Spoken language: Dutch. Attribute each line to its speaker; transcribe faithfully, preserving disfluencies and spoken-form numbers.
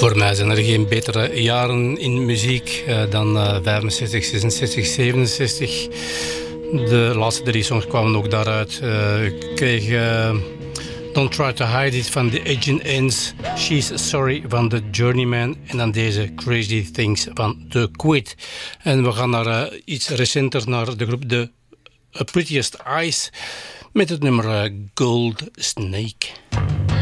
Speaker 1: Voor mij zijn er geen betere jaren in muziek uh, dan uh, vijfenzestig, zesenzestig, zevenenzestig. De laatste drie songs kwamen ook daaruit. Uh, ik kreeg uh, Don't Try to Hide It van The Agent Ends, She's Sorry van The Journeyman en dan deze Crazy Things van The Quid. En we gaan naar uh, iets recenter, naar de groep The Prettiest Eyes met het nummer uh, Gold Snake.